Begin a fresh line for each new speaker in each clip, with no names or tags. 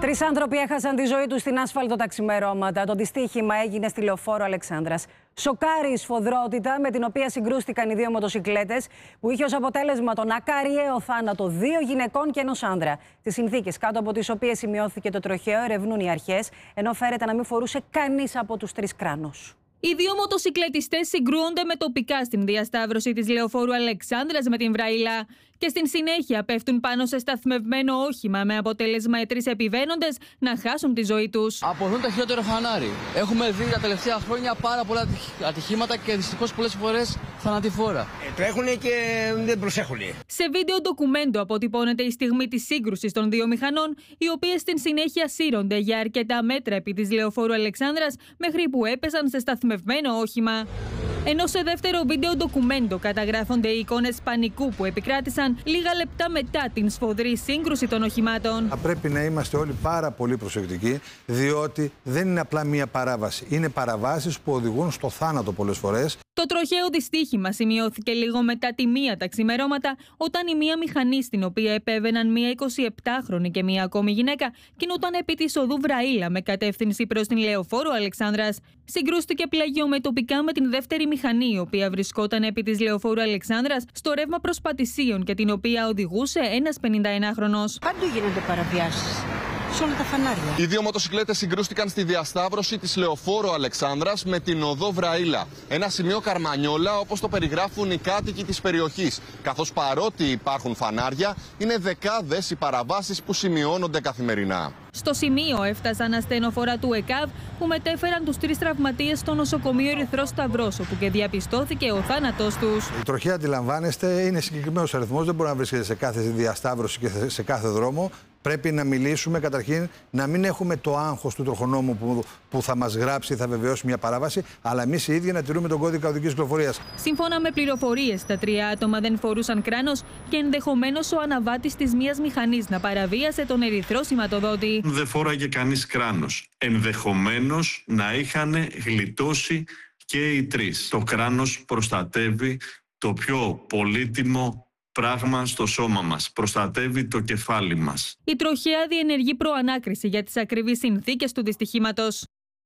Τρεις άνθρωποι έχασαν τη ζωή τους στην άσφαλτο τα ξημερώματα. Το δυστύχημα έγινε στη Λεωφόρο Αλεξάνδρας. Σοκάρη η σφοδρότητα με την οποία συγκρούστηκαν οι δύο μοτοσικλέτες, που είχε ως αποτέλεσμα τον ακαριαίο θάνατο δύο γυναικών και ενός άνδρα. Τις συνθήκες κάτω από τις οποίες σημειώθηκε το τροχαίο ερευνούν οι αρχές, ενώ φέρεται να μην φορούσε κανείς από τους τρεις κράνους.
Οι δύο μοτοσικλετιστές συγκρούονται με τοπικά στην διασταύρωση της Λεωφόρου Αλεξάνδρας με την Βραήλα και στην συνέχεια πέφτουν πάνω σε σταθμευμένο όχημα, με αποτέλεσμα οι τρεις επιβαίνοντες να χάσουν τη ζωή τους.
Αποθούν το χειρότερο φανάρι. Έχουμε δει τα τελευταία χρόνια πάρα πολλά ατυχήματα και δυστυχώς πολλές φορές θανατηφόρα.
Τρέχουν και δεν προσέχουν.
Σε βίντεο ντοκουμέντο αποτυπώνεται η στιγμή της σύγκρουσης των δύο μηχανών, οι οποίες στην συνέχεια σύρονται για αρκετά μέτρα επί της Λεωφόρου Αλεξάνδρας, μέχρι που έπεσαν σε σταθμευμένο όχημα. Ενώ σε δεύτερο βίντεο ντοκουμέντο καταγράφονται οι εικόνες πανικού που επικράτησαν λίγα λεπτά μετά την σφοδρή σύγκρουση των οχημάτων.
Θα πρέπει να είμαστε όλοι πάρα πολύ προσεκτικοί, διότι δεν είναι απλά μία παράβαση. Είναι παραβάσεις που οδηγούν στο θάνατο πολλές φορές.
Το τροχαίο δυστύχημα σημειώθηκε λίγο μετά τη μία τα ξημερώματα, όταν η μία μηχανή, στην οποία επέβαιναν μία 27χρονη και μία ακόμη γυναίκα, κινούταν επί της οδού Βραήλα με κατεύθυνση προς την Λεωφόρο Αλεξάνδρας. Συγκρούστηκε πλαγιομετωπικά με την δεύτερη μηχανή, η οποία βρισκόταν επί της Λεωφόρου Αλεξάνδρας στο ρεύμα προς Πατησίων και την οποία οδηγούσε ένας 51χρονος.
Παντού γίνονται παραβιάσεις. Σε όλα τα φανάρια.
Οι δύο μοτοσικλέτες συγκρούστηκαν στη διασταύρωση της Λεωφόρου Αλεξάνδρας με την οδό Βραήλα. Ένα σημείο καρμανιόλα, όπως το περιγράφουν οι κάτοικοι της περιοχής. Καθώς παρότι υπάρχουν φανάρια, είναι δεκάδες οι παραβάσεις που σημειώνονται καθημερινά.
Στο σημείο έφτασαν ασθενοφόρα του ΕΚΑΒ που μετέφεραν τους τρεις τραυματίες στο νοσοκομείο Ερυθρός Σταυρός, όπου και διαπιστώθηκε ο θάνατος τους.
Η τροχαία, αντιλαμβάνεστε, είναι συγκεκριμένος αριθμός, δεν μπορεί να βρίσκεται σε κάθε διασταύρωση και σε κάθε δρόμο. Πρέπει να μιλήσουμε καταρχήν, να μην έχουμε το άγχος του τροχονόμου που θα μας γράψει, θα βεβαιώσει μια παράβαση, αλλά εμείς οι ίδιοι να τηρούμε τον κώδικα οδικής κυκλοφορίας.
Σύμφωνα με πληροφορίες, τα τρία άτομα δεν φορούσαν κράνος και ενδεχομένως ο αναβάτης της μίας μηχανής να παραβίασε τον ερυθρό σηματοδότη.
Δεν φόραγε κανείς κράνος. Ενδεχομένως να είχαν γλιτώσει και οι τρεις. Το κράνος προστατεύει το πιο πολύτιμο πράγμα στο σώμα μας. Προστατεύει το κεφάλι μας.
Η τροχαία διενεργεί προανάκριση για τις ακριβείς συνθήκες του δυστυχήματος.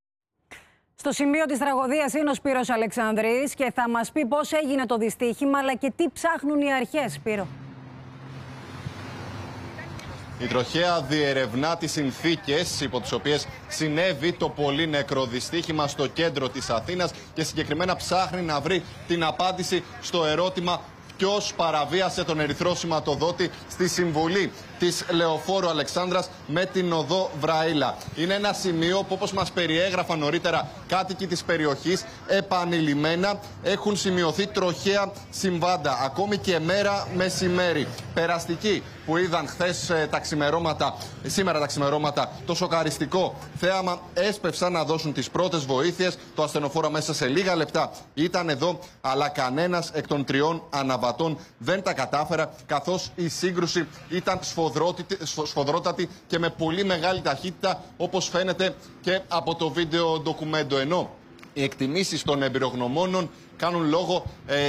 Στο σημείο της τραγωδίας είναι ο Σπύρος Αλεξανδρής και θα μας πει πώς έγινε το δυστύχημα, αλλά και τι ψάχνουν οι αρχές, Σπύρο.
Η τροχαία διερευνά τις συνθήκες υπό τις οποίες συνέβη το πολύ νεκρό δυστύχημα στο κέντρο της Αθήνας και συγκεκριμένα ψάχνει να βρει την απάντηση στο ερώτημα ποιος παραβίασε τον ερυθρό σηματοδότη στη συμβολή της Λεωφόρου Αλεξάνδρας με την οδό Βραήλα. Είναι ένα σημείο που, όπως μας περιέγραφαν νωρίτερα κάτοικοι της περιοχής, επανειλημμένα έχουν σημειωθεί τροχαία συμβάντα, ακόμη και μέρα μεσημέρι. Περαστικοί που είδαν σήμερα τα ξημερώματα, το σοκαριστικό θέαμα, έσπευσαν να δώσουν τις πρώτες βοήθειες. Το ασθενοφόρο μέσα σε λίγα λεπτά ήταν εδώ, αλλά κανένας εκ των τριών αναβατών δεν τα κατάφερα, καθώς η σύγκρουση ήταν σφοδρότατη και με πολύ μεγάλη ταχύτητα, όπως φαίνεται και από το βίντεο ντοκουμέντο. Ενώ οι εκτιμήσεις των εμπειρογνωμόνων κάνουν λόγο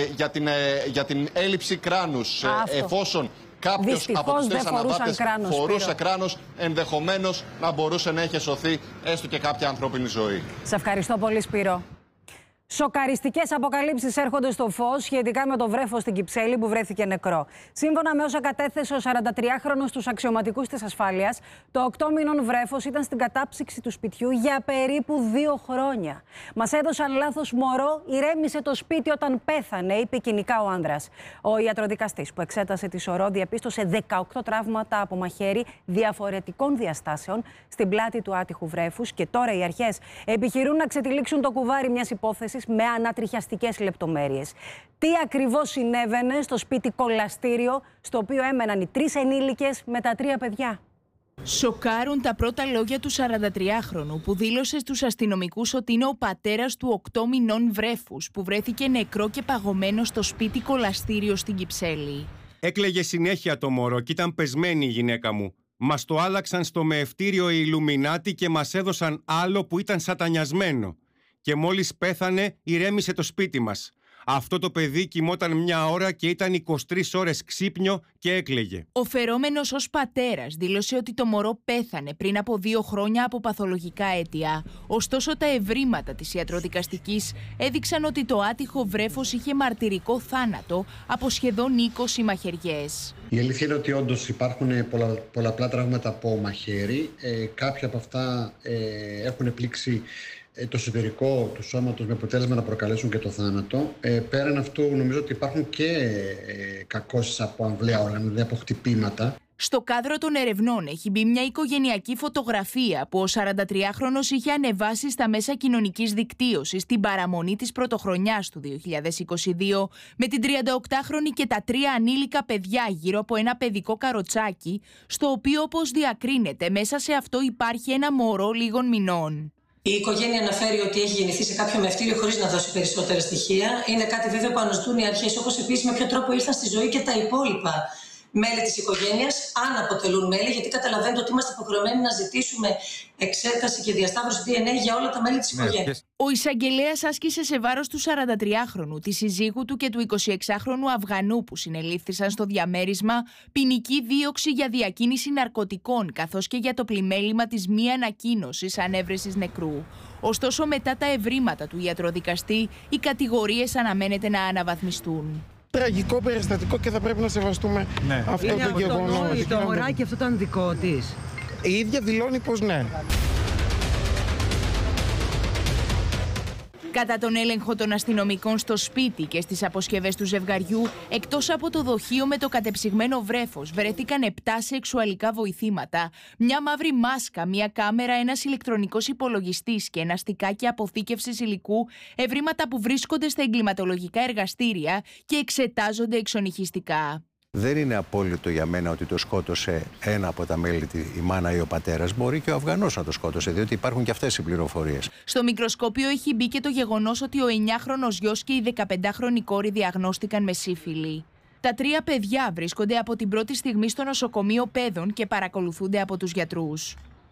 για την έλλειψη κράνους. Εφόσον κάποιος από τους τρεις αναβάτες φορούσε κράνος, ενδεχομένως να μπορούσε να έχει σωθεί έστω και κάποια ανθρώπινη ζωή.
Σε ευχαριστώ πολύ, Σπύρο. Σοκαριστικές αποκαλύψεις έρχονται στο φως σχετικά με το βρέφος στην Κυψέλη που βρέθηκε νεκρό. Σύμφωνα με όσα κατέθεσε ο 43χρονος στους αξιωματικούς της ασφάλειας, το 8μηνων βρέφος ήταν στην κατάψυξη του σπιτιού για περίπου 2 χρόνια. Μας έδωσαν λάθος μωρό, ηρέμησε το σπίτι όταν πέθανε, είπε κοινικά ο άνδρας. Ο ιατροδικαστής που εξέτασε τη σωρό διαπίστωσε 18 τραύματα από μαχαίρι διαφορετικών διαστάσεων στην πλάτη του άτυχου βρέφους και τώρα οι αρχές επιχειρούν να ξετυλίξουν το κουβάρι μιας υπόθεσης με ανατριχιαστικές λεπτομέρειες. Τι ακριβώς συνέβαινε στο σπίτι κολαστήριο, στο οποίο έμεναν οι 3 ενήλικες με τα 3 παιδιά.
Σοκάρουν τα πρώτα λόγια του 43χρονου που δήλωσε στους αστυνομικούς ότι είναι ο πατέρας του 8μηνων βρέφους που βρέθηκε νεκρό και παγωμένο στο σπίτι κολαστήριο στην Κυψέλη.
Έκλαιγε συνέχεια το μωρό και ήταν πεσμένη η γυναίκα μου. Μας το άλλαξαν στο μεευτήριο οι Ιλουμινάτοι και μας έδωσαν άλλο που ήταν σατανιασμένο. Και μόλις πέθανε, ηρέμησε το σπίτι μας. Αυτό το παιδί κοιμόταν μια ώρα και ήταν 23 ώρες ξύπνιο και έκλαιγε.
Ο φερόμενος ως πατέρας δήλωσε ότι το μωρό πέθανε πριν από 2 χρόνια από παθολογικά αίτια. Ωστόσο, τα ευρήματα της ιατροδικαστικής έδειξαν ότι το άτυχο βρέφος είχε μαρτυρικό θάνατο από σχεδόν 20 μαχαιριές.
Η αλήθεια είναι ότι όντως υπάρχουν πολλαπλά τραύματα από μαχαίρι. Κάποια από αυτά έχουν πλήξει το εσωτερικό του σώματος με αποτέλεσμα να προκαλέσουν και το θάνατο. Πέραν αυτού, νομίζω ότι υπάρχουν και κακώσεις από αμβλαία όργανα, δηλαδή από χτυπήματα.
Στο κάδρο των ερευνών έχει μπει μια οικογενειακή φωτογραφία που ο 43χρονος είχε ανεβάσει στα μέσα κοινωνικής δικτύωσης την παραμονή της πρωτοχρονιάς του 2022 με την 38χρονη και τα 3 ανήλικα παιδιά γύρω από ένα παιδικό καροτσάκι, στο οποίο, όπως διακρίνεται, μέσα σε αυτό υπάρχει ένα μωρό λίγων μηνών.
Η οικογένεια αναφέρει ότι έχει γεννηθεί σε κάποιο μευτήριο χωρίς να δώσει περισσότερα στοιχεία. Είναι κάτι βέβαιο που αναζητούν οι αρχές, όπως επίσης με ποιο τρόπο ήρθαν στη ζωή και τα υπόλοιπα μέλη της οικογένειας, αν αποτελούν μέλη, γιατί καταλαβαίνετε ότι είμαστε υποχρεωμένοι να ζητήσουμε εξέταση και διασταύρωση DNA για όλα τα μέλη της οικογένειας.
Ο εισαγγελέας άσκησε σε βάρος του 43χρονου, της συζύγου του και του 26χρονου Αφγανού που συνελήφθησαν στο διαμέρισμα ποινική δίωξη για διακίνηση ναρκωτικών, καθώς και για το πλημέλημα της μη ανακοίνωσης ανέβρεσης νεκρού. Ωστόσο, μετά τα ευρήματα του ιατροδικαστή, οι κατηγορίες αναμένεται να αναβαθμιστούν.
Τραγικό περιστατικό και θα πρέπει να σεβαστούμε αυτό το γεγονός.
Το αγοράκι αυτό ήταν δικό της.
Η ίδια δηλώνει πως ναι.
Κατά τον έλεγχο των αστυνομικών στο σπίτι και στις αποσκευές του ζευγαριού, εκτός από το δοχείο με το κατεψυγμένο βρέφος, βρέθηκαν 7 σεξουαλικά βοηθήματα, μια μαύρη μάσκα, μια κάμερα, ένας ηλεκτρονικός υπολογιστής και ένα στικάκι αποθήκευσης υλικού, ευρήματα που βρίσκονται στα εγκληματολογικά εργαστήρια και εξετάζονται εξονυχιστικά.
Δεν είναι απόλυτο για μένα ότι το σκότωσε ένα από τα μέλη, η μάνα ή ο πατέρας. Μπορεί και ο Αφγανός να το σκότωσε, διότι υπάρχουν και αυτές οι πληροφορίες.
Στο μικροσκόπιο έχει μπει και το γεγονός ότι ο 9χρονος γιος και η 15χρονη κόρη διαγνώστηκαν με σύφυλλη. Τα 3 παιδιά βρίσκονται από την πρώτη στιγμή στο νοσοκομείο παιδών και παρακολουθούνται από τους γιατρούς.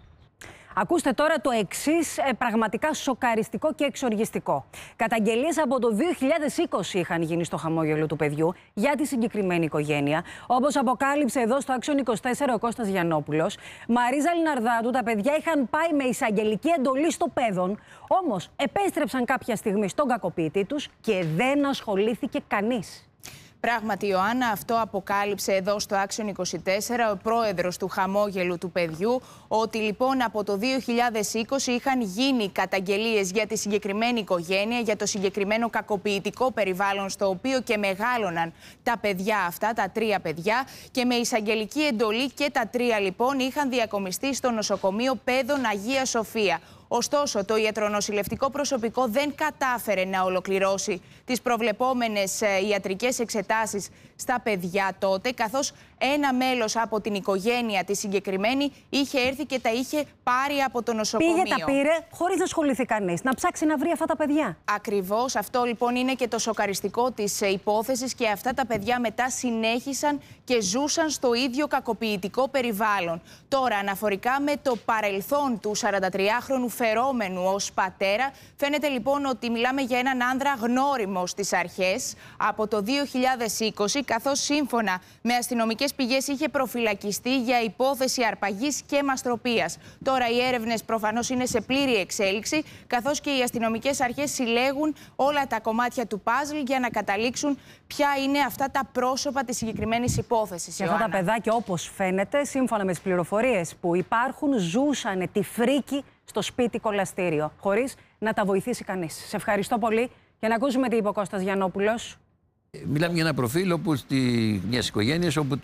Ακούστε τώρα το εξής πραγματικά σοκαριστικό και εξοργιστικό. Καταγγελίες από το 2020 είχαν γίνει στο χαμόγελο του παιδιού για τη συγκεκριμένη οικογένεια. Όπως αποκάλυψε εδώ στο Action 24 ο Κώστας Γιαννόπουλος, Μαρίζα Λιναρδάτου, τα παιδιά είχαν πάει με εισαγγελική εντολή στο παιδόν, όμως επέστρεψαν κάποια στιγμή στον κακοποιητή τους και δεν ασχολήθηκε κανείς.
Πράγματι, Ιωάννα, αυτό αποκάλυψε εδώ στο Action 24 ο πρόεδρος του χαμόγελου του παιδιού, ότι λοιπόν από το 2020 είχαν γίνει καταγγελίες για τη συγκεκριμένη οικογένεια, για το συγκεκριμένο κακοποιητικό περιβάλλον στο οποίο και μεγάλωναν τα παιδιά αυτά, τα 3 παιδιά, και με εισαγγελική εντολή και τα 3 λοιπόν είχαν διακομιστεί στο νοσοκομείο παιδών Αγία Σοφία. Ωστόσο, το ιατρονοσηλευτικό προσωπικό δεν κατάφερε να ολοκληρώσει τις προβλεπόμενες ιατρικές εξετάσεις στα παιδιά τότε, καθώς ένα μέλος από την οικογένεια τη συγκεκριμένη είχε έρθει και τα είχε πάρει από το νοσοκομείο.
Πήγε, τα πήρε, χωρίς να ασχοληθεί κανείς, να ψάξει να βρει αυτά τα παιδιά.
Ακριβώς, αυτό λοιπόν είναι και το σοκαριστικό της υπόθεσης, και αυτά τα παιδιά μετά συνέχισαν και ζούσαν στο ίδιο κακοποιητικό περιβάλλον. Τώρα, αναφορικά με το παρελθόν του 43χρονου φερόμενου ως πατέρα, φαίνεται λοιπόν ότι μιλάμε για έναν άνδρα γνώριμο στις αρχές από το 2020, καθώς σύμφωνα με αστυνομικές πηγές είχε προφυλακιστεί για υπόθεση αρπαγής και μαστροπίας. Τώρα οι έρευνες προφανώς είναι σε πλήρη εξέλιξη, καθώς και οι αστυνομικές αρχές συλλέγουν όλα τα κομμάτια του παζλ για να καταλήξουν ποια είναι αυτά τα πρόσωπα της συγκεκριμένης υπόθεσης.
Και αυτά τα παιδάκια, όπως φαίνεται, σύμφωνα με τις πληροφορίες που υπάρχουν, ζούσαν τη φρίκη στο σπίτι κολαστήριο, χωρίς να τα βοηθήσει κανείς. Σε ευχαριστώ πολύ. Για να ακούσουμε τι είπε ο Κώστας Γιαννόπουλος.
Μιλάμε για ένα προφίλ όπου μιας οικογένειας όπου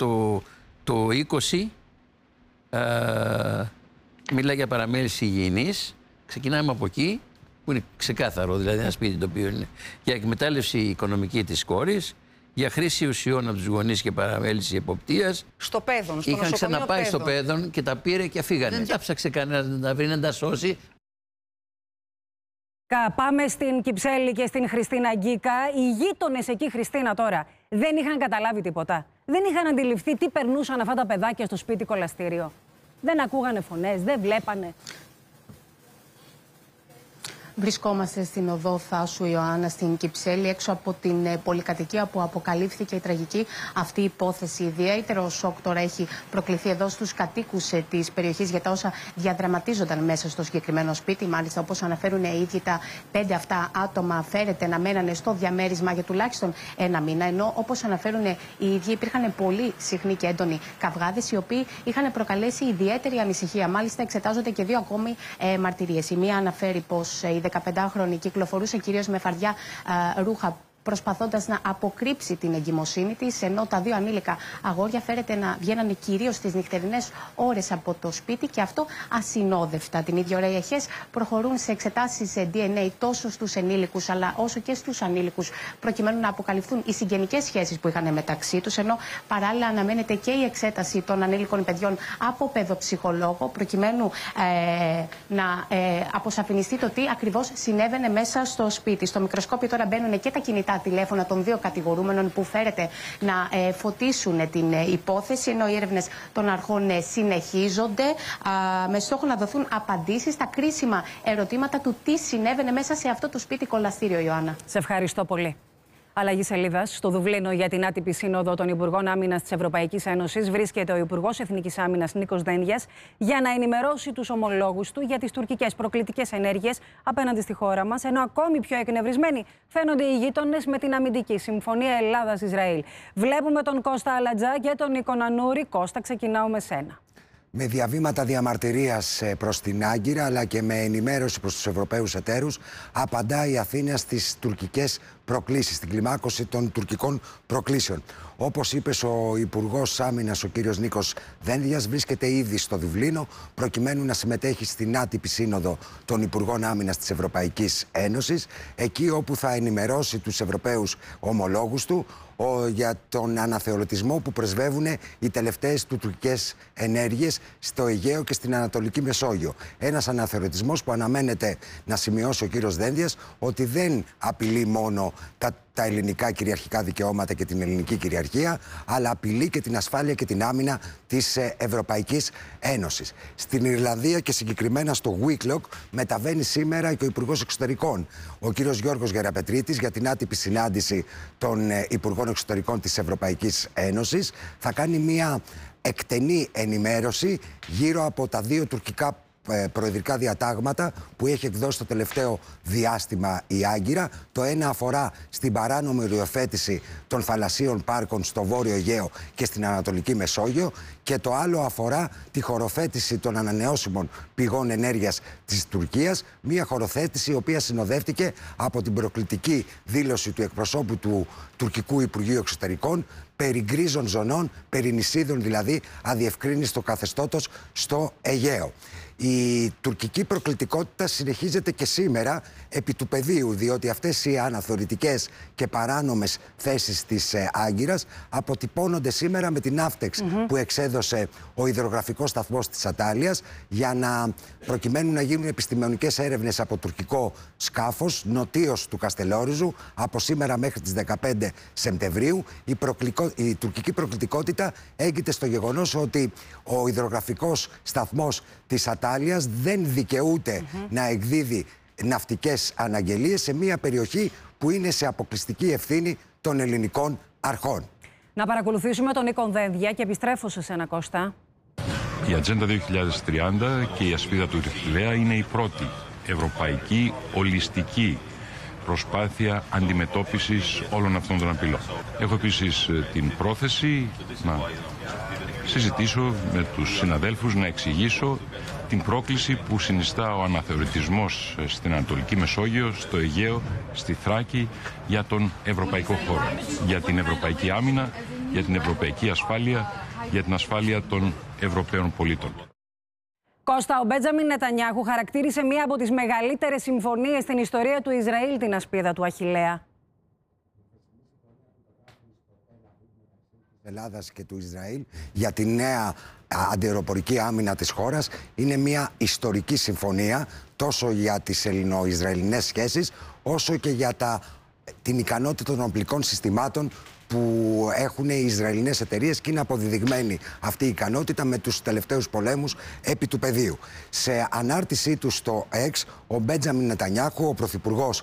το 20 μιλάει για παραμέληση υγιεινής. Ξεκινάμε από εκεί, που είναι ξεκάθαρο, δηλαδή ένα σπίτι το οποίο είναι για εκμετάλλευση οικονομική της κόρης, για χρήση ουσιών από τους γονείς και παραμέληση εποπτείας.
Στο παιδόν, στο
είχαν ξαναπάει στο παιδόν και τα πήρε και φύγανε. Δεν τα ψάξε κανένα να τα βρει, να τα σώσει.
Πάμε στην Κυψέλη και στην Χριστίνα Γκίκα. Οι γείτονες εκεί, Χριστίνα, τώρα δεν είχαν καταλάβει τίποτα. Δεν είχαν αντιληφθεί τι περνούσαν αυτά τα παιδάκια στο σπίτι κολαστήριο. Δεν ακούγανε φωνές, δεν βλέπανε.
Βρισκόμαστε στην οδό Θάσου Ιωάννα στην Κυψέλη, έξω από την πολυκατοικία που αποκαλύφθηκε η τραγική αυτή υπόθεση. Ιδιαίτερο σοκ τώρα έχει προκληθεί εδώ στους κατοίκους της περιοχής για τα όσα διαδραματίζονταν μέσα στο συγκεκριμένο σπίτι. Μάλιστα, όπως αναφέρουν οι ίδιοι, τα 5 αυτά άτομα φέρεται να μένανε στο διαμέρισμα για τουλάχιστον 1 μήνα. Ενώ, όπως αναφέρουν οι ίδιοι, υπήρχαν πολύ συχνοί και έντονοι καυγάδες, οι οποίοι είχαν προκαλέσει ιδιαίτερη ανησυχία. Μάλιστα, εξετάζονται και 2 ακόμη μαρτυρίες. Η μία αναφέρει πως η 15χρονη κυκλοφορούσε κυρίως με φαρδιά ρούχα, προσπαθώντας να αποκρύψει την εγκυμοσύνη της, ενώ τα 2 ανήλικα αγόρια φέρεται να βγαίνανε κυρίως στις νυχτερινές ώρες από το σπίτι και αυτό ασυνόδευτα. Την ίδια ώρα οι αρχές προχωρούν σε εξετάσεις DNA τόσο στους ενήλικους αλλά όσο και στους ανήλικους, προκειμένου να αποκαλυφθούν οι συγγενικές σχέσεις που είχαν μεταξύ τους, ενώ παράλληλα αναμένεται και η εξέταση των ανήλικων παιδιών από παιδοψυχολόγο, προκειμένου να αποσαφινιστεί το τι ακριβώς συνέβαινε μέσα στο σπίτι. Στο μικροσκόπιο τώρα μπαίνουν και τα κινητά τηλέφωνα των 2 κατηγορούμενων που φέρεται να φωτίσουν την υπόθεση, ενώ οι έρευνες των αρχών συνεχίζονται με στόχο να δοθούν απαντήσεις στα κρίσιμα ερωτήματα του τι συνέβαινε μέσα σε αυτό το σπίτι κολαστήριο, Ιωάννα.
Σε ευχαριστώ πολύ. Αλλαγή σελίδα. Στο Δουβλίνο για την άτυπη σύνοδο των Υπουργών Άμυνας της Ευρωπαϊκής Ένωσης βρίσκεται ο Υπουργός Εθνικής Άμυνας Νίκος Δένδιας για να ενημερώσει τους ομολόγους του για τις τουρκικές προκλητικές ενέργειες απέναντι στη χώρα μας. Ενώ ακόμη πιο εκνευρισμένοι φαίνονται οι γείτονες με την αμυντική συμφωνία Ελλάδας-Ισραήλ. Βλέπουμε τον Κώστα Αλατζά και τον Νίκο Νανούρη. Κώστα, ξεκινάω με σένα.
Με διαβήματα διαμαρτυρίας προς την Άγκυρα αλλά και με ενημέρωση προς τους Ευρωπαίους εταίρους, απαντά η Αθήνα στις τουρκικές προκλήσεις, στην κλιμάκωση των τουρκικών προκλήσεων. Όπως είπε ο Υπουργός Άμυνας, ο κύριος Νίκος Δένδιας, βρίσκεται ήδη στο Δουβλίνο προκειμένου να συμμετέχει στην άτυπη σύνοδο των Υπουργών Άμυνας της Ευρωπαϊκής Ένωσης, εκεί όπου θα ενημερώσει τους Ευρωπαίους ομολόγους του για τον αναθεωρητισμό που πρεσβεύουν οι τελευταίες τουρκικές ενέργειες στο Αιγαίο και στην Ανατολική Μεσόγειο. Ένας αναθεωρητισμός που αναμένεται να σημειώσει ο κύριος Δένδιας ότι δεν απειλεί μόνο τα ελληνικά κυριαρχικά δικαιώματα και την ελληνική κυριαρχία, αλλά απειλεί και την ασφάλεια και την άμυνα της Ευρωπαϊκής Ένωσης. Στην Ιρλανδία και συγκεκριμένα στο Wicklow μεταβαίνει σήμερα και ο Υπουργός Εξωτερικών, ο κύριος Γιώργος Γεραπετρίτης, για την άτυπη συνάντηση των Υπουργών Εξωτερικών της Ευρωπαϊκής Ένωσης. Θα κάνει μια εκτενή ενημέρωση γύρω από τα 2 τουρκικά προεδρικά διατάγματα που έχει εκδώσει το τελευταίο διάστημα η Άγκυρα. Το ένα αφορά στην παράνομη οριοθέτηση των θαλασσίων πάρκων στο Βόρειο Αιγαίο και στην Ανατολική Μεσόγειο, και το άλλο αφορά τη χωροθέτηση των ανανεώσιμων πηγών ενέργειας της Τουρκίας, μια χωροθέτηση η οποία συνοδεύτηκε από την προκλητική δήλωση του εκπροσώπου του τουρκικού Υπουργείου Εξωτερικών περί γκρίζων ζωνών, περί νησίδων δηλαδή αδιευκρίνιστο καθεστώτος στο Αιγαίο. Η τουρκική προκλητικότητα συνεχίζεται και σήμερα επί του πεδίου, διότι αυτές οι αναθεωρητικές και παράνομες θέσεις της Άγκυρας αποτυπώνονται σήμερα με την Αύτεξ που εξέδωσε ο υδρογραφικός σταθμός της Ατάλειας, για να προκειμένου να γίνουν επιστημονικές έρευνες από τουρκικό σκάφος νοτίως του Καστελόριζου από σήμερα μέχρι τις 15 Σεπτεμβρίου. Η τουρκική προκλητικότητα έγκυται στο γεγονός ότι ο υδρογραφικός σταθμός της Ατάλειας δεν δικαιούται να εκδίδει ναυτικές αναγγελίες σε μια περιοχή που είναι σε αποκλειστική ευθύνη των ελληνικών αρχών.
Να παρακολουθήσουμε τον Νίκο Δένδια και επιστρέφω σε σένα, Κώστα.
Η Ατζέντα 2030 και η ασπίδα του Ηρακλέα είναι η πρώτη ευρωπαϊκή ολιστική προσπάθεια αντιμετώπισης όλων αυτών των απειλών. Έχω επίσης την πρόθεση να συζητήσω με τους συναδέλφους, να εξηγήσω την πρόκληση που συνιστά ο αναθεωρητισμός στην Ανατολική Μεσόγειο, στο Αιγαίο, στη Θράκη, για τον ευρωπαϊκό χώρο, για την ευρωπαϊκή άμυνα, για την ευρωπαϊκή ασφάλεια, για την ασφάλεια των Ευρωπαίων πολίτων.
Κώστα, ο Μπέντζαμιν Νετανιάχου χαρακτήρισε μία από τις μεγαλύτερες συμφωνίες στην ιστορία του Ισραήλ την ασπίδα του Αχιλλέα.
Ελλάδας και του Ισραήλ για τη νέα αντιαεροπορική άμυνα της χώρας είναι μια ιστορική συμφωνία, τόσο για τις ελληνο-ισραηλινές σχέσεις όσο και για την ικανότητα των οπλικών συστημάτων που έχουν οι Ισραηλινές εταιρείες και είναι αποδεδειγμένη αυτή η ικανότητα με τους τελευταίους πολέμους επί του πεδίου. Σε ανάρτησή του στο X, ο Μπέντζαμιν Νετανιάχου, ο πρωθυπουργός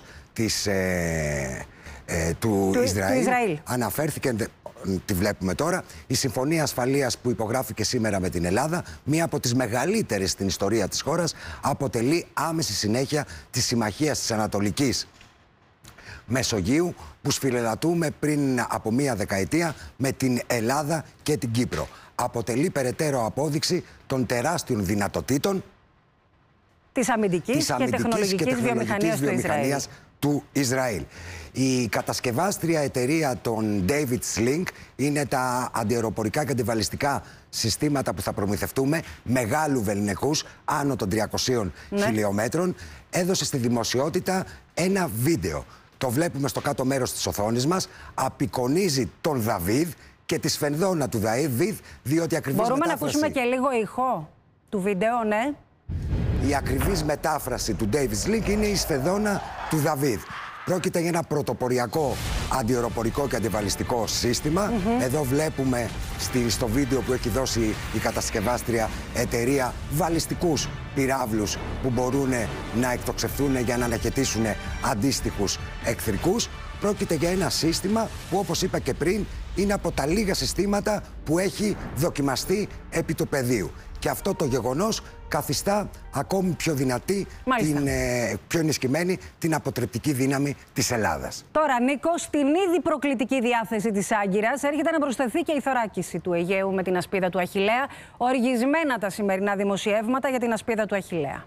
του Ισραήλ, αναφέρθηκε, τη βλέπουμε τώρα, η συμφωνία ασφαλείας που υπογράφηκε σήμερα με την Ελλάδα, μία από τις μεγαλύτερες στην ιστορία της χώρας, αποτελεί άμεση συνέχεια της συμμαχίας της Ανατολικής Μεσογείου που σφυριλατούμε πριν από μία δεκαετία με την Ελλάδα και την Κύπρο. Αποτελεί περαιτέρω απόδειξη των τεράστιων δυνατοτήτων
της αμυντικής και τεχνολογικής βιομηχανίας
του Ισραήλ. Η κατασκευάστρια εταιρεία των David Sling είναι τα αντιαεροπορικά και αντιβαλιστικά συστήματα που θα προμηθευτούμε, μεγάλου βεληνικούς, άνω των 300 χιλιόμετρων. Έδωσε στη δημοσιότητα ένα βίντεο. Το βλέπουμε στο κάτω μέρος της οθόνης μας. Απεικονίζει τον Δαβίδ και τη σφενδόνα του Δαβίδ, διότι ακριβώς
μπορούμε να ακούσουμε και λίγο ηχό του βίντεο, ναι.
Η ακριβής μετάφραση του David Sling είναι η σφενδόνα του Δαβίδ. Πρόκειται για ένα πρωτοποριακό αντιαεροπορικό και αντιβαλιστικό σύστημα. Εδώ βλέπουμε στο βίντεο που έχει δώσει η κατασκευάστρια εταιρεία βαλιστικούς πυράβλους που μπορούν να εκτοξευθούν για να αναχαιτήσουν αντίστοιχους εχθρικούς. Πρόκειται για ένα σύστημα που, όπως είπα και πριν, είναι από τα λίγα συστήματα που έχει δοκιμαστεί επί του πεδίου. Και αυτό το γεγονός καθιστά ακόμη πιο δυνατή, πιο ενισχυμένη την αποτρεπτική δύναμη της Ελλάδας.
Τώρα, Νίκο, στην ήδη προκλητική διάθεση της Άγκυρας έρχεται να προσθεθεί και η θωράκιση του Αιγαίου με την ασπίδα του Αχιλλέα. Οργισμένα τα σημερινά δημοσιεύματα για την ασπίδα του Αχιλλέα.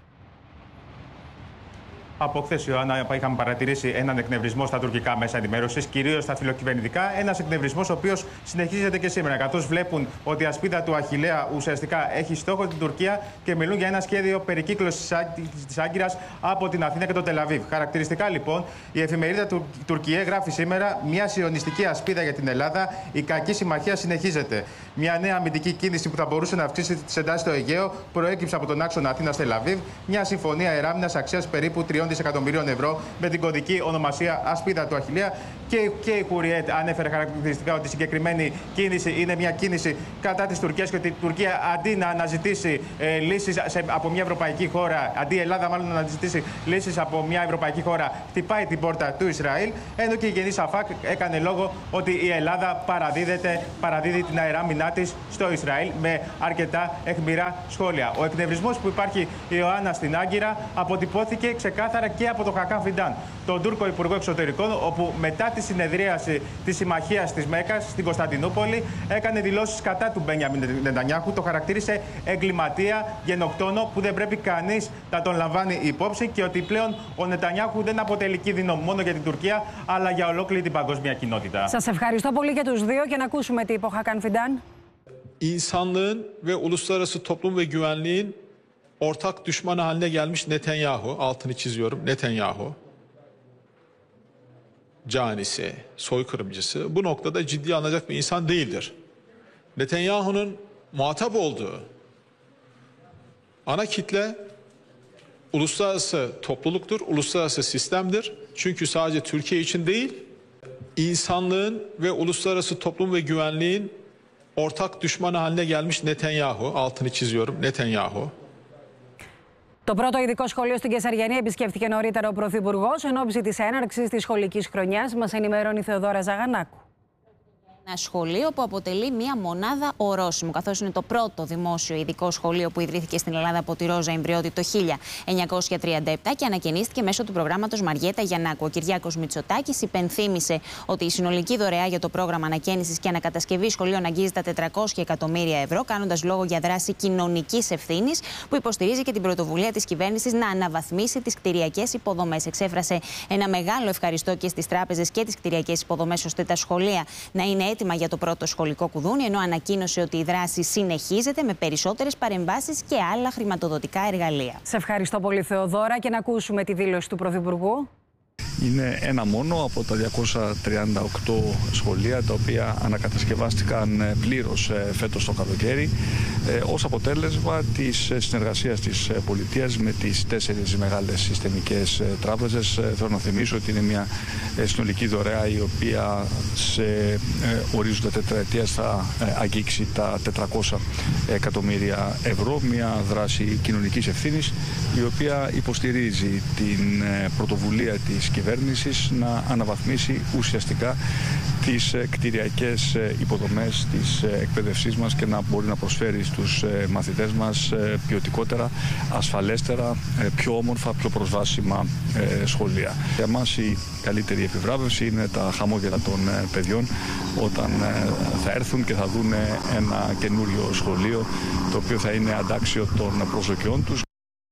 Από χθες, Ιωάννα, είχαμε παρατηρήσει έναν εκνευρισμό στα τουρκικά μέσα ενημέρωσης, κυρίως στα φιλοκυβερνητικά. Ένας εκνευρισμός ο οποίος συνεχίζεται και σήμερα, καθώς βλέπουν ότι η ασπίδα του Αχιλλέα ουσιαστικά έχει στόχο την Τουρκία και μιλούν για ένα σχέδιο περικύκλωσης της Άγκυρας από την Αθήνα και το Τελαβίβ. Χαρακτηριστικά, λοιπόν, η εφημερίδα του Τουρκιέ γράφει σήμερα: μια σιωνιστική ασπίδα για την Ελλάδα, η κακή συμμαχία συνεχίζεται. Μια νέα αμυντική κίνηση που θα μπορούσε να αυξήσει τις εντάσεις στο Αιγαίο προέκυψε από τον άξονα Αθήνας-Τελαβίβ. Μια συμφωνία εράμινας αξίας περίπου 3 δισεκατομμυρίων ευρώ με την κωδική ονομασία ασπίδα του Αχιλλέα. Και η Κουριέτ ανέφερε χαρακτηριστικά ότι η συγκεκριμένη κίνηση είναι μια κίνηση κατά της Τουρκίας και ότι η Τουρκία αντί να αναζητήσει λύσεις από μια ευρωπαϊκή χώρα, αντί η Ελλάδα μάλλον να αναζητήσει λύσεις από μια ευρωπαϊκή χώρα, χτυπάει την πόρτα του Ισραήλ. Ενώ και η Γενή Σαφάκ έκανε λόγο ότι η Ελλάδα παραδίδει την αεράμινά της στο Ισραήλ με αρκετά αιχμηρά σχόλια. Ο εκνευρισμός που υπάρχει, η Ιωάννα, στην Άγκυρα αποτυπώθηκε ξεκάθαρα και από τον Χακάν Φιντάν, τον Τούρκο Υπουργό Εξωτερικών, όπου μετά τη συνεδρίαση της Συμμαχίας της Μέκκας στην Κωνσταντινούπολη έκανε δηλώσεις κατά του Μπένιαμιν Νετανιάχου. Το χαρακτήρισε εγκληματία, γενοκτόνο που δεν πρέπει κανείς να τον λαμβάνει υπόψη και ότι πλέον ο Νετανιάχου δεν αποτελεί κίνδυνο μόνο για την Τουρκία αλλά για ολόκληρη την παγκόσμια κοινότητα.
Σας ευχαριστώ πολύ και τους δύο και να ακούσουμε τι είπε ο Χακάν Φιντάν.
İnsanlığın ve uluslararası toplum ve güvenliğin ortak düşmanı haline gelmiş Netanyahu, altını çiziyorum, Netanyahu, canisi, soykırımcısı, bu noktada ciddiye alınacak bir insan değildir. Netanyahu'nun muhatap olduğu ana kitle uluslararası topluluktur, uluslararası sistemdir. Çünkü sadece Türkiye için değil, insanlığın ve uluslararası toplum ve güvenliğin ortak düşmanı haline gelmiş Netanyahu, altını çiziyorum, Netanyahu.
Το πρώτο ειδικό σχολείο στην Κεσαριανή επισκέφθηκε νωρίτερα ο Πρωθυπουργός εν ώψη της έναρξης της σχολικής χρονιάς. Μας ενημερώνει η Θεοδώρα Ζαγανάκου.
Ένα σχολείο που αποτελεί μια μονάδα ορόσημου, καθώς είναι το πρώτο δημόσιο ειδικό σχολείο που ιδρύθηκε στην Ελλάδα από τη Ρόζα Ιμπριώτη το 1937 και ανακαινίστηκε μέσω του προγράμματος Μαριέτα Γιαννάκου. Ο Κυριάκος Μητσοτάκης υπενθύμησε ότι η συνολική δωρεά για το πρόγραμμα ανακαίνησης και ανακατασκευή σχολείων αγγίζει τα 400 εκατομμύρια ευρώ, κάνοντας λόγο για δράση κοινωνικής ευθύνης που υποστηρίζει και την πρωτοβουλία της κυβέρνησης να αναβαθμίσει τις κτηριακές υποδομές. Εξέφρασε ένα μεγάλο ευχαριστώ και στις τράπεζες και τις κτηριακές υποδομές, ώστε τα σχολεία να είναι έτοιμα για το πρώτο σχολικό κουδούνι, ενώ ανακοίνωσε ότι η δράση συνεχίζεται με περισσότερες παρεμβάσεις και άλλα χρηματοδοτικά εργαλεία.
Σε ευχαριστώ πολύ, Θεοδώρα, και να ακούσουμε τη δήλωση του Πρωθυπουργού.
Είναι ένα μόνο από τα 238 σχολεία τα οποία ανακατασκευάστηκαν πλήρως φέτος το καλοκαίρι ως αποτέλεσμα της συνεργασίας της πολιτείας με τις 4 μεγάλες συστημικές τράπεζες. Θέλω να θυμίσω ότι είναι μια συνολική δωρεά η οποία σε ορίζοντα τετραετίας θα αγγίξει τα 400 εκατομμύρια ευρώ. Μια δράση κοινωνικής ευθύνης η οποία υποστηρίζει την πρωτοβουλία της κυβέρνησης να αναβαθμίσει ουσιαστικά τις κτηριακές υποδομές της εκπαίδευσής μας και να μπορεί να προσφέρει στους μαθητές μας ποιοτικότερα, ασφαλέστερα, πιο όμορφα, πιο προσβάσιμα σχολεία. Για μας η καλύτερη επιβράβευση είναι τα χαμόγελα των παιδιών όταν θα έρθουν και θα δουν ένα καινούριο σχολείο το οποίο θα είναι αντάξιο των προσδοκιών τους.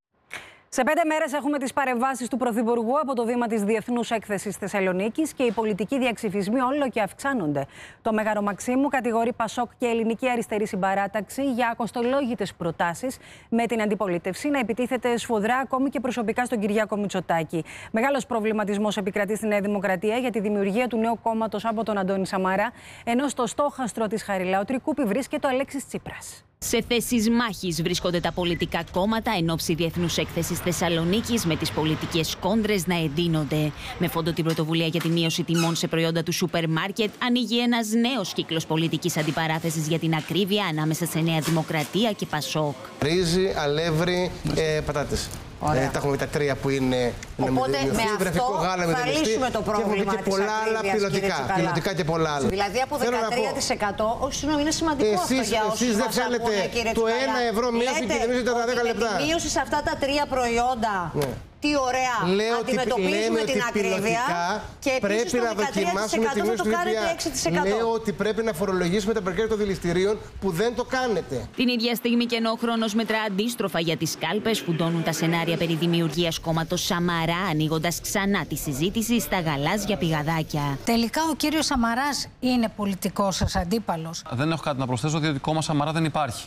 Σε 5 μέρες έχουμε τις παρεμβάσεις του Πρωθυπουργού από το βήμα της Διεθνούς Έκθεσης Θεσσαλονίκης και οι πολιτικοί διαξυφισμοί όλο και αυξάνονται. Το Μέγαρο Μαξίμου κατηγορεί Πασόκ και Ελληνική Αριστερή Συμπαράταξη για ακοστολόγητες προτάσεις, με την αντιπολίτευση να επιτίθεται σφοδρά ακόμη και προσωπικά στον Κυριάκο Μητσοτάκη. Μεγάλος προβληματισμός επικρατεί στη Νέα Δημοκρατία για τη δημιουργία του νέου κόμματος από τον Αντώνη Σαμαρά, ενώ στο στόχαστρο της Χαριλάου-Τρικούπη βρίσκεται ο Αλέξης Τσίπρας.
Σε θέσεις μάχης βρίσκονται τα πολιτικά κόμματα εν ώψη Διεθνούς Έκθεσης Θεσσαλονίκης, με τις πολιτικές κόντρες να εντείνονται. Με φόντο την πρωτοβουλία για τη μείωση τιμών σε προϊόντα του σούπερ μάρκετ, ανοίγει ένας νέος κύκλος πολιτικής αντιπαράθεσης για την ακρίβεια ανάμεσα σε Νέα Δημοκρατία και Πασόκ.
Ρύζι, αλεύρι, πατάτες. Τα έχουμε τα 3 που είναι.
Οπότε με αυτό θα λύσουμε το πρόβλημα
και πολλά άλλα πιλωτικά και πολλά άλλα.
Δηλαδή από 13%, όχι συγγνώμη, είναι σημαντικό αυτό για όσους
εσείς δεν
μας
θέλετε
ακούνε, κύριε
το 1 ευρώ μείωση και δημιουργείτε τα 10 λεπτά.
Με τη μείωση σε αυτά τα 3 προϊόντα. Τι ωραία. Αντιμετωπίζουμε την ακρίβεια και επίσης το 13% θα το κάνετε 6%.
Λέω ότι πρέπει να φορολογήσουμε τα περκέρια των δηληστηρίων που δεν το κάνετε.
Την ίδια στιγμή και ενώ ο χρόνος μετρά αντίστροφα για τις κάλπες, φουντώνουν τα σενάρια περί δημιουργίας κόμματος Σαμαρά, ανοίγοντας ξανά τη συζήτηση στα γαλάζια πηγαδάκια.
Τελικά ο κύριος Σαμαράς είναι πολιτικός σας αντίπαλος?
Δεν έχω κάτι να προσθέσω, διότι κόμμα Σαμαρά δεν υπάρχει.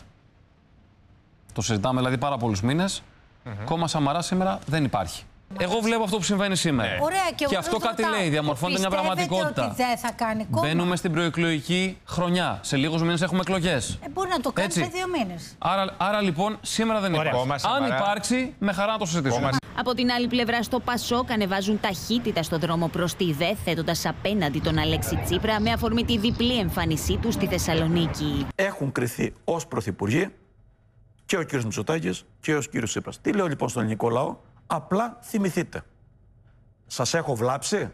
Το συζητάμε δηλαδή πάρα πολλούς μήνες. Κόμμα Σαμαρά σήμερα δεν υπάρχει. Εγώ βλέπω αυτό που συμβαίνει σήμερα.
Ωραία,
και αυτό κάτι λέει, διαμορφώνεται μια πραγματικότητα.
Ότι δεν θα κάνει κόμμα?
Μπαίνουμε στην προεκλογική χρονιά. Σε λίγους μήνες έχουμε εκλογές.
Μπορεί να το κάνει σε 2 μήνες.
Άρα λοιπόν σήμερα δεν υπάρχει. Αν υπάρξει, με χαρά να το συζητήσουμε.
Από την άλλη πλευρά, στο Πασόκ ανεβάζουν ταχύτητα στον δρόμο προς τη ΔΕΘ, θέτοντας απέναντι τον Αλέξη Τσίπρα με αφορμή τη διπλή εμφάνισή του στη Θεσσαλονίκη.
Έχουν κριθεί ως πρωθυπουργοί και ο κύριος Μητσοτάκης και ο κύριος Τσίπρας. Τι λέω λοιπόν στον ελληνικό λαό? Απλά θυμηθείτε. Σας έχω βλάψει?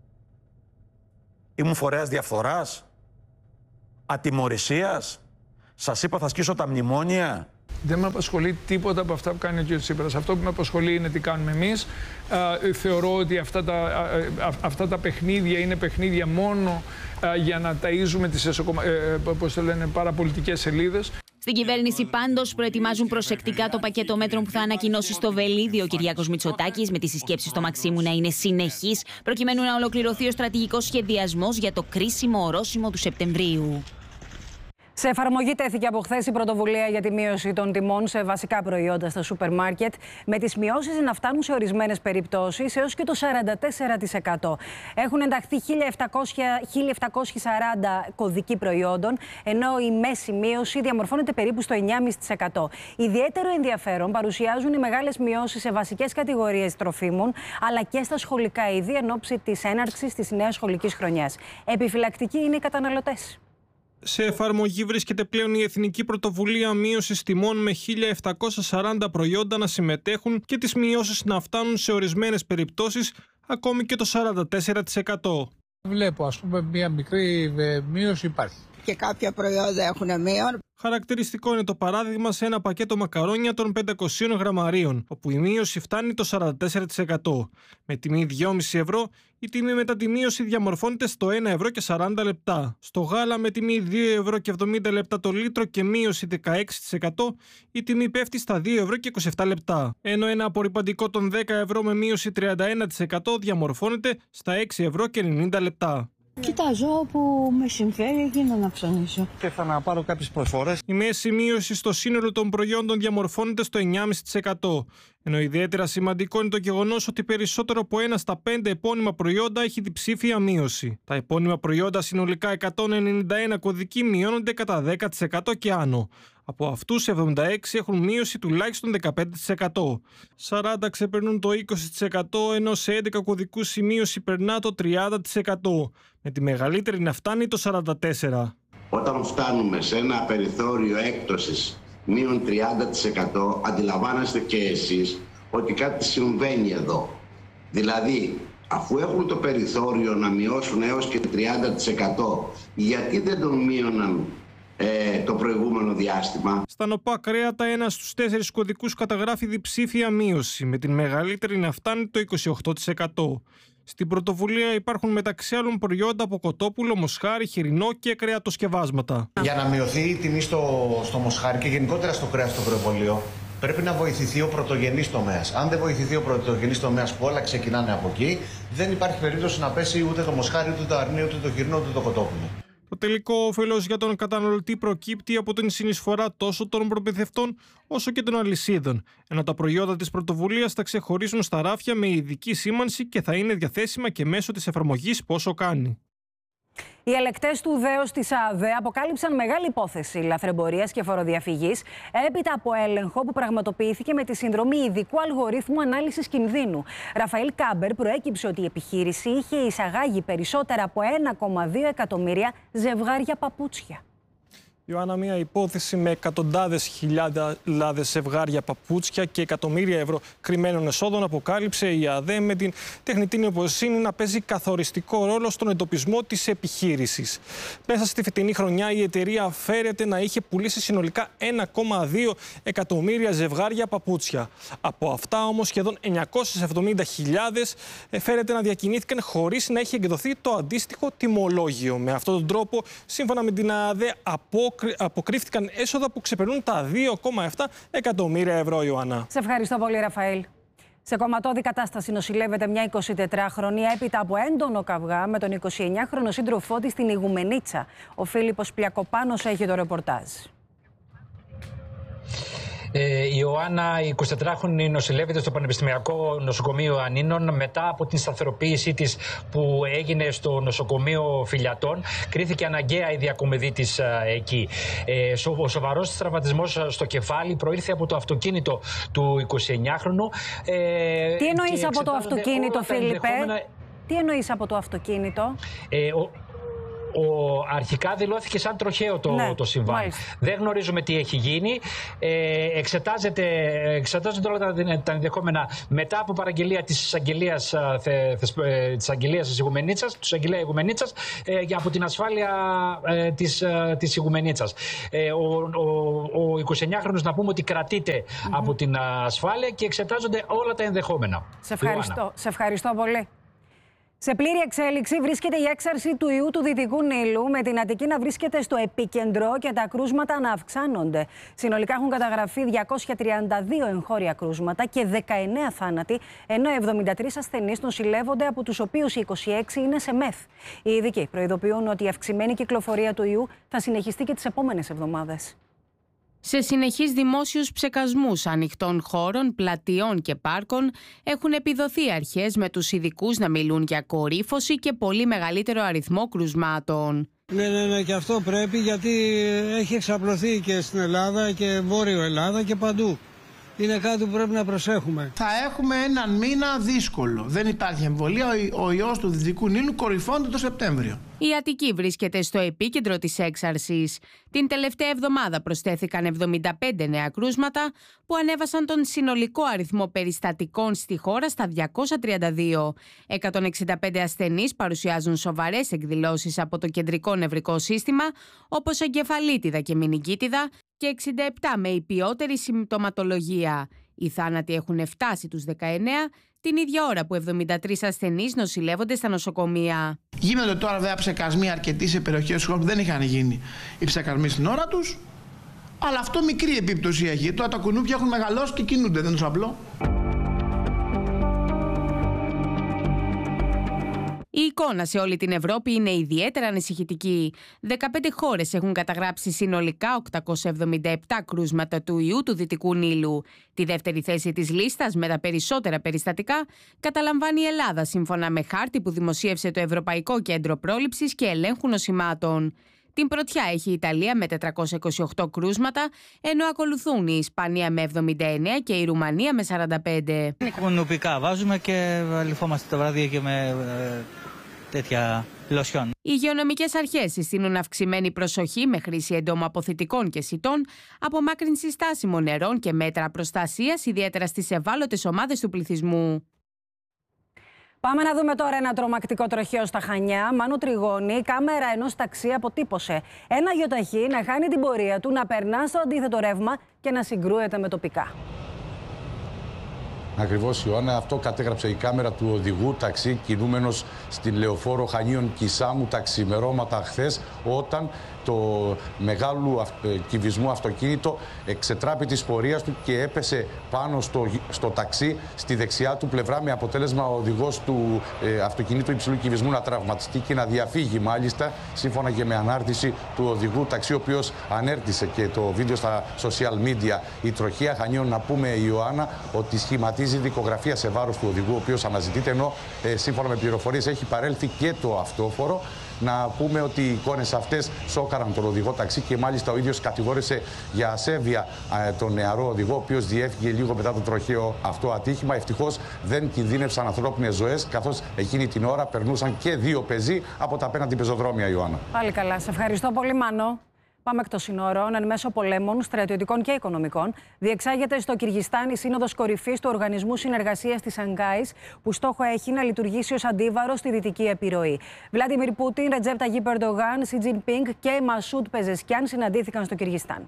Ήμουν φορέας διαφθοράς? Ατιμωρησίας? Σας είπα θα σκίσω τα μνημόνια?
Δεν με απασχολεί τίποτα από αυτά που κάνει ο κ. Τσίπρας. Αυτό που με απασχολεί είναι τι κάνουμε εμείς. Θεωρώ ότι αυτά τα παιχνίδια είναι παιχνίδια μόνο για να ταΐζουμε τις παραπολιτικές σελίδες.
Στην κυβέρνηση πάντως προετοιμάζουν προσεκτικά το πακέτο μέτρων που θα ανακοινώσει στο Βελίδι ο Κυριάκος Μητσοτάκης, με τις συσκέψεις στο Μαξίμου να είναι συνεχείς, προκειμένου να ολοκληρωθεί ο στρατηγικός σχεδιασμός για το κρίσιμο ορόσημο του Σεπτεμβρίου.
Σε εφαρμογή τέθηκε από χθες η πρωτοβουλία για τη μείωση των τιμών σε βασικά προϊόντα στα σούπερ μάρκετ, με τις μειώσεις να φτάνουν σε ορισμένες περιπτώσεις έως και το 44%. Έχουν ενταχθεί 1.740 κωδικοί προϊόντων, ενώ η μέση μείωση διαμορφώνεται περίπου στο 9,5%. Ιδιαίτερο ενδιαφέρον παρουσιάζουν οι μεγάλες μειώσεις σε βασικές κατηγορίες τροφίμων, αλλά και στα σχολικά είδη εν ώψη της έναρξης της νέας σχολικής χρονιάς. Επιφυλακτικοί είναι οι καταναλωτές.
Σε εφαρμογή βρίσκεται πλέον η Εθνική Πρωτοβουλία Μείωσης Τιμών, με 1.740 προϊόντα να συμμετέχουν και τις μειώσεις να φτάνουν σε ορισμένες περιπτώσεις ακόμη και το 44%.
Βλέπω, ας πούμε, μια μικρή μείωση υπάρχει.
Και κάποια προϊόντα έχουν μείον.
Χαρακτηριστικό είναι το παράδειγμα σε ένα πακέτο μακαρόνια των 500 γραμμαρίων, όπου η μείωση φτάνει το 44%. Με τιμή 2,5 ευρώ, η τιμή μετά τη μείωση διαμορφώνεται στο 1 ευρώ και 40 λεπτά. Στο γάλα, με τιμή 2 ευρώ και 70 λεπτά το λίτρο και μείωση 16%, η τιμή πέφτει στα 2 ευρώ και 27 λεπτά. Ενώ ένα απορρυπαντικό των 10 ευρώ με μείωση 31% διαμορφώνεται στα 6 ευρώ και 90 λεπτά.
Κοιτάζω όπου με συμφέρει εκείνο να ψωνίσω.
Και θα να πάρω κάποιες προσφορές.
Η μέση μείωση στο σύνολο των προϊόντων διαμορφώνεται στο 9,5%. Ενώ ιδιαίτερα σημαντικό είναι το γεγονός ότι περισσότερο από 1 στα 5 επώνυμα προϊόντα έχει διψήφια μείωση. Τα επώνυμα προϊόντα συνολικά 191 κωδικοί μειώνονται κατά 10% και άνω. Από αυτούς 76 έχουν μείωση τουλάχιστον 15%. 40 ξεπερνούν το 20%, ενώ σε 11 κωδικούς η μείωση περνά το 30%. Με τη μεγαλύτερη να φτάνει το 44%.
Όταν φτάνουμε σε ένα περιθώριο έκπτωσης μείον 30%, αντιλαμβάνεστε και εσείς ότι κάτι συμβαίνει εδώ. Δηλαδή, αφού έχουν το περιθώριο να μειώσουν έως και 30%, γιατί δεν τον μείωναν το προηγούμενο διάστημα?
Στα νοπά κρέατα, 1 στους 4 κωδικούς καταγράφει διψήφια μείωση, με την μεγαλύτερη να φτάνει το 28%. Στην πρωτοβουλία υπάρχουν μεταξύ άλλων προϊόντα από κοτόπουλο, μοσχάρι, χοιρινό και κρεατοσκευάσματα.
Για να μειωθεί η τιμή στο μοσχάρι και γενικότερα στο κρέας στο κρεοπωλείο, πρέπει να βοηθηθεί ο πρωτογενής τομέας. Αν δεν βοηθηθεί ο πρωτογενής τομέας, που όλα ξεκινάνε από εκεί, δεν υπάρχει περίπτωση να πέσει ούτε το μοσχάρι, ούτε το αρνί, ούτε το χοιρινό, ούτε το κοτόπουλο.
Το τελικό όφελος για τον καταναλωτή προκύπτει από την συνεισφορά τόσο των προμηθευτών όσο και των αλυσίδων, ενώ τα προϊόντα της πρωτοβουλίας θα ξεχωρίσουν στα ράφια με ειδική σήμανση και θα είναι διαθέσιμα και μέσω της εφαρμογής Πόσο Κάνει.
Οι ελεκτές του ΔΕΟΣ της ΑΔΕ αποκάλυψαν μεγάλη υπόθεση λαθρεμπορίας και φοροδιαφυγής έπειτα από έλεγχο που πραγματοποιήθηκε με τη συνδρομή ειδικού αλγορίθμου ανάλυσης κινδύνου. Ραφαήλ Κάμπερ, προέκυψε ότι η επιχείρηση είχε εισαγάγει περισσότερα από 1,2 εκατομμύρια ζευγάρια παπούτσια.
Ιωάννα, μια υπόθεση με εκατοντάδες χιλιάδες ζευγάρια παπούτσια και εκατομμύρια ευρώ κρυμμένων εσόδων αποκάλυψε η ΑΔΕ, με την τεχνητή νοημοσύνη να παίζει καθοριστικό ρόλο στον εντοπισμό της επιχείρησης. Μέσα στη φετινή χρονιά η εταιρεία φέρεται να είχε πουλήσει συνολικά 1,2 εκατομμύρια ζευγάρια παπούτσια. Από αυτά όμως σχεδόν 970.000 φέρεται να διακινήθηκαν χωρίς να έχει εκδοθεί το αντίστοιχο τιμολόγιο. Με αυτόν τον τρόπο, σύμφωνα με την ΑΔΕ, αποκρύφθηκαν έσοδα που ξεπερνούν τα 2,7 εκατομμύρια ευρώ, Ιωάννα.
Σε ευχαριστώ πολύ, Ραφαήλ. Σε κομματώδη κατάσταση νοσηλεύεται μια 24χρονη έπειτα από έντονο καυγά με τον 29χρονο σύντροφό της στην Ιγουμενίτσα. Ο Φίλιππος Πλιακοπάνος έχει το ρεπορτάζ.
Η Ιωάννα, η 24χρονη, νοσηλεύεται στο Πανεπιστημιακό Νοσοκομείο Ανίνων μετά από την σταθεροποίησή της που έγινε στο νοσοκομείο Φιλιατών. Κρίθηκε αναγκαία η διακομιδή της εκεί. Ο σοβαρός τραυματισμός στο κεφάλι προήλθε από το αυτοκίνητο του 29χρονου.
Τι εννοείς από το αυτοκίνητο, Φίλιππε? Τι εννοείς από το αυτοκίνητο?
Αρχικά δηλώθηκε σαν τροχαίο το συμβάν. Μάλιστα. Δεν γνωρίζουμε τι έχει γίνει. Εξετάζονται όλα τα ενδεχόμενα μετά από παραγγελία της εισαγγελίας της Ιγουμενίτσας, του εισαγγελέα Ιγουμενίτσας, από την ασφάλεια της Ιγουμενίτσας. Ο 29χρονος, να πούμε ότι κρατείται από την ασφάλεια και εξετάζονται όλα τα ενδεχόμενα.
Σε ευχαριστώ πολύ. Σε πλήρη εξέλιξη βρίσκεται η έξαρση του ιού του Δυτικού Νείλου, με την Αττική να βρίσκεται στο επίκεντρο και τα κρούσματα να αυξάνονται. Συνολικά έχουν καταγραφεί 232 εγχώρια κρούσματα και 19 θάνατοι, ενώ 73 ασθενείς νοσηλεύονται, από τους οποίους οι 26 είναι σε ΜΕΘ. Οι ειδικοί προειδοποιούν ότι η αυξημένη κυκλοφορία του ιού θα συνεχιστεί και τις επόμενες εβδομάδες.
Σε συνεχείς δημόσιους ψεκασμούς ανοιχτών χώρων, πλατιών και πάρκων έχουν επιδοθεί αρχές με τους ειδικούς να μιλούν για κορύφωση και πολύ μεγαλύτερο αριθμό κρουσμάτων.
Ναι, και αυτό πρέπει, γιατί έχει εξαπλωθεί και στην Ελλάδα και Βόρειο Ελλάδα και παντού. Είναι κάτι που πρέπει να προσέχουμε.
Θα έχουμε έναν μήνα δύσκολο. Δεν υπάρχει εμβολία. Ο ιός του Δυτικού Νείλου κορυφώνεται το Σεπτέμβριο.
Η Αττική βρίσκεται στο επίκεντρο της έξαρσης. Την τελευταία εβδομάδα προσθέθηκαν 75 νέα κρούσματα που ανέβασαν τον συνολικό αριθμό περιστατικών στη χώρα στα 232. 165 ασθενείς παρουσιάζουν σοβαρές εκδηλώσεις από το κεντρικό νευρικό σύστημα, όπως εγκεφαλίτιδα και μηνυγκίτιδα, και 67 με υπιότερη συμπτωματολογία. Οι θάνατοι έχουν φτάσει τους 19, την ίδια ώρα που 73 ασθενείς νοσηλεύονται στα νοσοκομεία.
Γίνονται τώρα βέβαια ψεκασμοί αρκετοί σε περιοχές που δεν είχαν γίνει οι ψεκασμοί στην ώρα τους, αλλά αυτό μικρή επίπτωση έχει. Τώρα τα κουνούπια έχουν μεγαλώσει και κινούνται, δεν είναι τόσο απλό.
Η εικόνα σε όλη την Ευρώπη είναι ιδιαίτερα ανησυχητική. 15 χώρες έχουν καταγράψει συνολικά 877 κρούσματα του ιού του Δυτικού Νείλου. Τη δεύτερη θέση της λίστας με τα περισσότερα περιστατικά καταλαμβάνει η Ελλάδα, σύμφωνα με χάρτη που δημοσίευσε το Ευρωπαϊκό Κέντρο Πρόληψης και Ελέγχου Νοσημάτων. Την πρωτιά έχει η Ιταλία με 428 κρούσματα, ενώ ακολουθούν η Ισπανία με 79 και η Ρουμανία με 45.
Νοπικά βάζουμε και λιφόμαστε τα βράδια και με τέτοια λοσιόν.
Οι υγειονομικές αρχές συστήνουν αυξημένη προσοχή με χρήση εντομοαποθητικών και σιτών, απομάκρυνση στάσιμων νερών και μέτρα προστασίας, ιδιαίτερα στις ευάλωτες ομάδες του πληθυσμού.
Πάμε να δούμε τώρα ένα τρομακτικό τροχαίο στα Χανιά. Μάνου Τριγώνη, η κάμερα ενός ταξί αποτύπωσε ένα γιοταχή να χάνει την πορεία του, να περνά στο αντίθετο ρεύμα και να συγκρούεται με τοπικά.
Ακριβώς, Ιωάννα, αυτό κατέγραψε η κάμερα του οδηγού ταξί κινούμενος στην Λεωφόρο Χανίων Κισάμου τα ξημερώματα χθες, όταν το μεγάλου κυβισμού αυτοκίνητο εξετράπη της πορείας του και έπεσε πάνω στο ταξί στη δεξιά του πλευρά, με αποτέλεσμα ο οδηγός του αυτοκινήτου υψηλού κυβισμού να τραυματιστεί και να διαφύγει, μάλιστα, σύμφωνα και με ανάρτηση του οδηγού ταξί, ο οποίος ανέρτησε και το βίντεο στα social media. Η τροχαία Χανίων, να πούμε, Ιωάννα, ότι σχηματίζει δικογραφία σε βάρος του οδηγού, ο οποίος αναζητείται, ενώ σύμφωνα με πληροφορίες έχει παρέλθει και το αυτόφορο. Να πούμε ότι οι εικόνες αυτές σόκαραν τον οδηγό ταξί και μάλιστα ο ίδιος κατηγόρησε για ασέβεια τον νεαρό οδηγό, ο οποίος διέφυγε λίγο μετά το τροχαίο αυτό ατύχημα. Ευτυχώς δεν κινδύνευσαν ανθρώπινες ζωές, καθώς εκείνη την ώρα περνούσαν και δύο πεζοί από τα απέναντι πεζοδρόμια, Ιωάννα.
Πάλι καλά. Σε ευχαριστώ πολύ, Μάνο. Πάμε εκ των συνόρων. Εν μέσω πολέμων, στρατιωτικών και οικονομικών, διεξάγεται στο Κυργιστάν η Σύνοδος Κορυφής του Οργανισμού Συνεργασίας της Σανγκάης, που στόχο έχει να λειτουργήσει ως αντίβαρο στη δυτική επιρροή. Βλάντιμιρ Πούτιν, Ρετζέπ Ταγίπ Ερντογάν, Σι Τζινπίνγκ και Μασούτ Πεζεσκιάν συναντήθηκαν στο Κυργιστάν.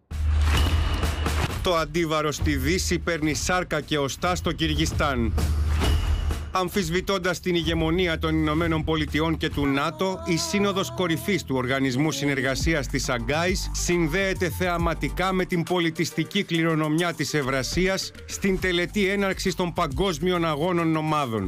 Το αντίβαρο στη Δύση παίρνει σάρκα και οστά στο Κυργιστάν. Αμφισβητώντας την ηγεμονία των Ηνωμένων Πολιτειών και του ΝΑΤΟ, η Σύνοδος Κορυφής του Οργανισμού Συνεργασίας της Σανγκάης συνδέεται θεαματικά με την πολιτιστική κληρονομιά της Ευρασίας στην τελετή έναρξης των Παγκόσμιων Αγώνων Ομάδων.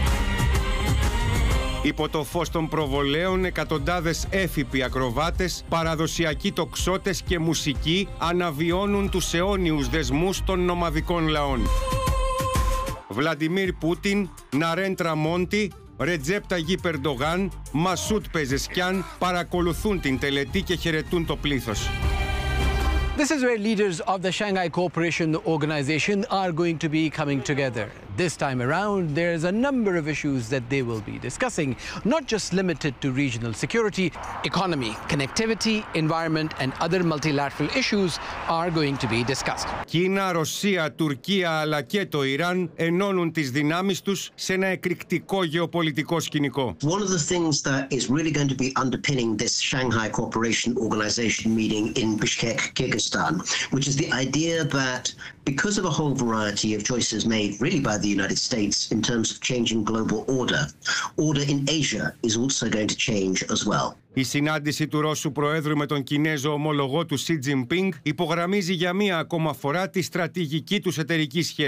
Υπό το φως των προβολέων, εκατοντάδες έφυποι ακροβάτες, παραδοσιακοί τοξότες και μουσικοί αναβιώνουν τους αιώνιους δεσμούς των νομαδικών λαών. Βλαντιμίρ Πούτιν, Ναρέντρα Μόντι, Ρετζέπ Ταγίπ Ερντογάν, Μασούτ Πεζεσκιάν παρακολουθούν την τελετή και χαιρετούν το πλήθος.
This is where leaders of the Shanghai Cooperation Organization are going to be coming together. This time around, there is a number of issues that they will be discussing, not just limited to regional security. Economy, connectivity, environment and other multilateral issues are going to be discussed.
Κίνα, Ρωσία, Τουρκία αλλά και το Ιράν ενώνουν τις δυνάμεις τους σε ένα εκρηκτικό γεωπολιτικό σκηνικό.
One of the things that is really going to be underpinning this Shanghai Cooperation Organization meeting in Bishkek, Kyrgyzstan, which is the idea that because of a whole variety of choices made really by the United States in terms of changing global order in Asia is also going to change as well.
Η συνάντηση του Ρώσου Προέδρου με τον Κινέζο ομολογό του Σι Τζινπίνγκ υπογραμμίζει για μία ακόμα φορά τη στρατηγική τους εταιρική σχέση.